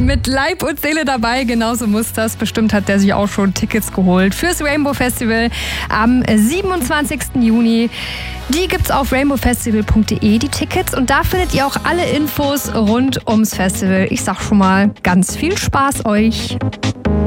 mit Leib und Seele dabei. Genauso muss das. Bestimmt hat der sich auch schon Tickets geholt fürs Rainbow Festival am 27. Juni. Die gibt's auf rainbowfestival.de, die Tickets. Und da findet ihr auch alle Infos rund ums Festival. Ich sag schon mal, ganz viel Spaß euch.